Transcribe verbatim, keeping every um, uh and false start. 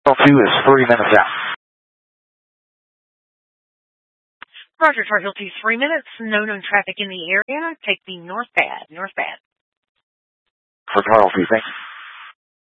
two is three minutes out. Roger, Tar Heel two, three minutes. No known traffic in the area. Take the north pad. North pad. For Tar Heel two, thanks.